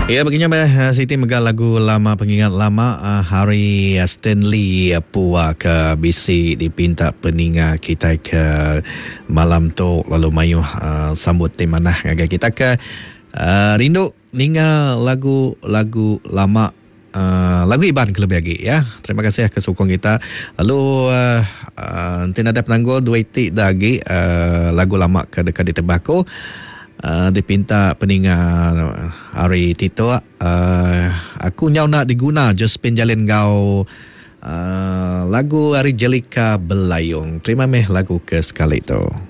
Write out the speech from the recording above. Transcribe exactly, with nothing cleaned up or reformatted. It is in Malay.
Ya, begini uh, Siti Megal lagu lama pengingat lama uh, Hari Stanley Puwa ke B C dipinta peninga kita ke malam tu lalu mayu uh, sambut temanah ngagai kita ke uh, rindu ninga lagu-lagu lama uh, lagu Iban ke lebih lagi ya. Terima kasih ke sokong kita. Lalu uh, uh, tinada penanggul dua itik lagi uh, lagu lama ke dekat di tembako. Uh, dipinta peninga hari Tito uh, aku nyau nak diguna just penjalin kau uh, lagu Hari Jelika Belayung. Terima kasih lagu ke sekali itu.